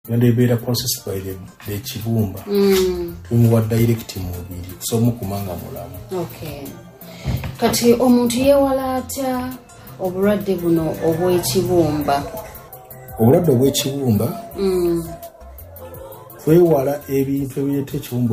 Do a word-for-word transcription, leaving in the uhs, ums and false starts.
yande beera process by the the kibumba mm. tumuwa direct mu mubiri kusomu kumanga mulamu. Okay. Kati omuntu yewala atya obulwadde buno obw'ekibumba? Obulwadde obw'ekibumba mm. twewala ebintu ebireeta ekibumba